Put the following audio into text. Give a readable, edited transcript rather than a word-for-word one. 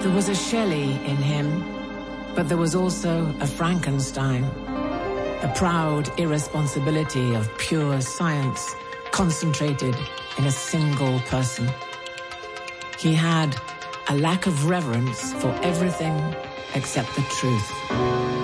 There was a Shelley in him, but there was also a Frankenstein, a proud irresponsibility of pure science concentrated in a single person. He had a lack of reverence for everything except the truth.